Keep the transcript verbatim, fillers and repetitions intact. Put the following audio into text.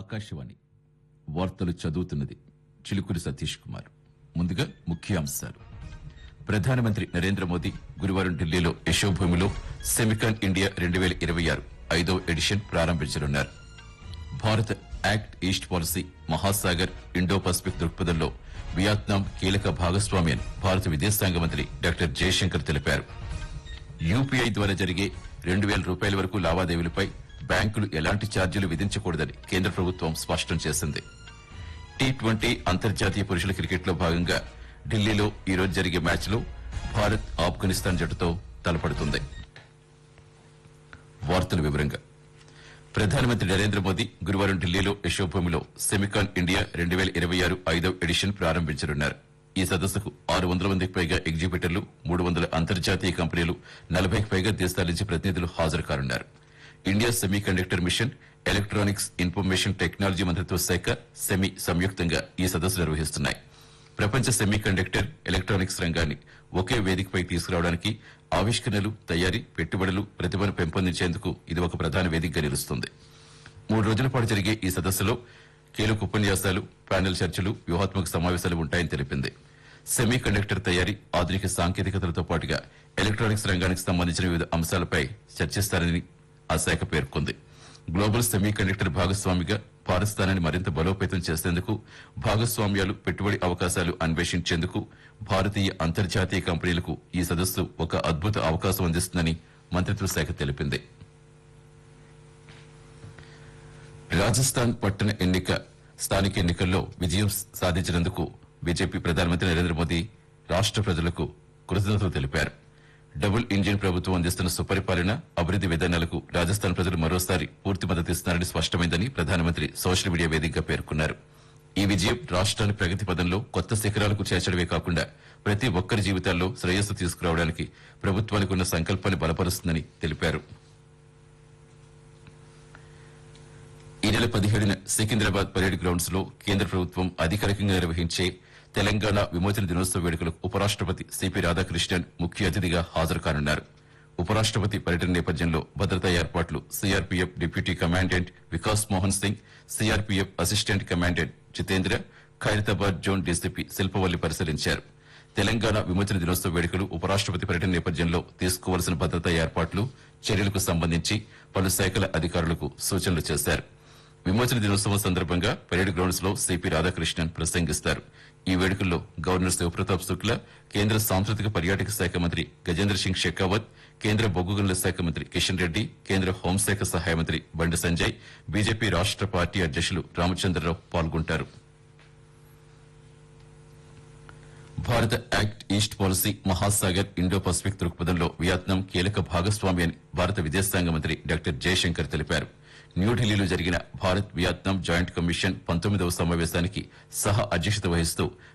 ఆకాశవాణి వార్తలు చదువుతున్నది చిలుకూరి సతీష్ కుమార్. ముందుగా ముఖ్యాంశాలు. ప్రధానమంత్రి నరేంద్ర మోదీ గురువారం ఢిల్లీలో యశోభూమిలో సెమికాన్ ఇండియా రెండు వేల ఇరవై ఆరు ఐదవ ఎడిషన్ ప్రారంభించనున్నారు. Bharat act east policy Mahasagar Indo Pacific దృక్పథంలో వియత్నాం కీలక భాగస్వామి అని భారత విదేశాంగ మంత్రి డాక్టర్ జయశంకర్ తెలిపారు. యూపీఐ ద్వారా జరిగే రెండు వేల రూపాయల వరకు లావాదేవీలపై బ్యాంకులు ఎలాంటి ఛార్జీలు విధించకూడదని కేంద్ర ప్రభుత్వం స్పష్టం చేసింది. టీ ట్వంటీ అంతర్జాతీయ పురుషుల క్రికెట్లో భాగంగా ఢిల్లీలో ఈ రోజు జరిగే మ్యాచ్లో భారత్ ఆఫ్ఘనిస్తాన్ జట్టుతో తలపడుతుంది. వార్తల వివరంగా ప్రధానమంత్రి నరేంద్ర మోదీ గురువారం ఢిల్లీలో యశోభూమిలో సెమికాన్ ఇండియా రెండు వేల ఇరవై ఆరు ఐదవ ఎడిషన్ ప్రారంభించనున్నారు. ఈ సదస్సుకు ఆరు వందల మందికి పైగా ఎగ్జిబిటర్లు, మూడు వందల అంతర్జాతీయ కంపెనీలు, నలభైకి పైగా దేశాల నుంచి ప్రతినిధులు హాజరు కానున్నారు. India semi conductor machine, electronics information technology మంత్రిత్వ శాఖ, సెమీ సంయుక్తంగా ఈ సదస్సు నిర్వహిస్తున్నాయి. ప్రపంచ సెమీ కండక్టర్, ఎలక్ట్రానిక్స్ రంగాన్ని ఒకే వేదికపై తీసుకురావడానికి ఆవిష్కరణలు, తయారీ, పెట్టుబడులు, ప్రతిభను పెంపొందించేందుకు ఇది ఒక ప్రధాన వేదికగా నిలుస్తుంది. మూడు రోజుల పాటు జరిగే ఈ సదస్సులో కీలక ఉపన్యాసాలు, ప్యానెల్ చర్చలు, వ్యూహాత్మక సమావేశాలు ఉంటాయని తెలిపింది. సెమీ కండక్టర్ తయారీ, ఆధునిక సాంకేతికతలతో పాటుగా ఎలక్ట్రానిక్స్ రంగానికి సంబంధించిన వివిధ అంశాలపై చర్చిస్తారని ఆ శాఖ పేర్కొంది. గ్లోబల్ సెమీ కండక్టర్ భాగస్వామిగా భారత్ స్థానాన్ని మరింత బలోపేతం చేసేందుకు, భాగస్వామ్యాలు, పెట్టుబడి అవకాశాలు అన్వేషించేందుకు భారతీయ అంతర్జాతీయ కంపెనీలకు ఈ సదస్సు ఒక అద్భుత అవకాశం అందిస్తుందని మంత్రిత్వ శాఖ తెలిపింది. రాజస్థాన్ పట్టణ ఎన్నిక స్థానిక ఎన్నికల్లో విజయం సాధించినందుకు బీజేపీ ప్రధానమంత్రి నరేంద్ర మోదీ రాష్ట ప్రజలకు కృతజ్ఞతలు తెలిపారు. డబుల్ ఇంజిన్ ప్రభుత్వం అందిస్తున్న సుపరిపాలన, అభివృద్ది విధానాలకు రాజస్థాన్ ప్రజలు మరోసారి పూర్తి మద్దతు ఇస్తున్నారని స్పష్టమైందని ప్రధానమంత్రి సోషల్ మీడియా వేదికగా పేర్కొన్నారు. ఈ విజయం రాష్ట్రాన్ని ప్రగతి పదంలో కొత్త శిఖరాలకు చేర్చడమే కాకుండా ప్రతి ఒక్కరి జీవితాల్లో శ్రేయస్సు తీసుకురావడానికి ప్రభుత్వానికి ఉన్న సంకల్పాన్ని బలపరుస్తుందని తెలిపారు. ఈ నెల పదిహేడున సికింద్రాబాద్ పరేడ్ గ్రౌండ్స్ లో కేంద్ర ప్రభుత్వం అధికారికంగా నిర్వహించే తెలంగాణ విమోచన దినోత్సవ వేడుకలకు ఉపరాష్టపతి సిపి రాధాకృష్ణన్ ముఖ్య అతిథిగా హాజరు కానున్నారు. ఉపరాష్టపతి పర్యటన నేపథ్యంలో భద్రతా ఏర్పాట్లు CRPF deputy commandant Vikas Mohan Singh, CRPF assistant commandant Jitendra, Khairatabad zone DCP Shilpavalli పరిశీలించారు. తెలంగాణ విమోచన దినోత్సవ వేడుకలు, ఉపరాష్టపతి పర్యటన నేపథ్యంలో తీసుకోవాల్సిన భద్రతా ఏర్పాట్లు, చర్యలకు సంబంధించి పలు శాఖల అధికారులకు సూచనలు చేశారు. విమోచన దినోత్సవం సందర్భంగా పరేడ్ గ్రౌండ్స్ లో సిపి రాధాకృష్ణన్ ప్రసంగిస్తారు. ఈ వేడుకల్లో గవర్నర్ శివప్రతాప్ శుక్లా, కేంద్ర సాంస్కృతిక పర్యాటక శాఖ మంత్రి గజేంద్ర సింగ్ షెకావత్, కేంద్ర బొగ్గు గనుల శాఖ మంత్రి కిషన్ రెడ్డి, కేంద్ర హోంశాఖ సహాయ మంత్రి బండి సంజయ్, బీజేపీ రాష్ట పార్టీ అధ్యకులు రామచంద్రరావు పాల్గొంటారు. భారత act east policy Mahasagar Indo Pacific దృక్పథంలో వియత్నాం కీలక భాగస్వామి అని భారత విదేశాంగ మంత్రి డాక్టర్ జయశంకర్ తెలిపారు. న్యూఢిల్లీలో జరిగిన భారత్ వియత్నాం జాయింట్ కమిషన్ పంతొమ్మిదవ సమావేశానికి సహ అధ్యక్షత వహిస్తూ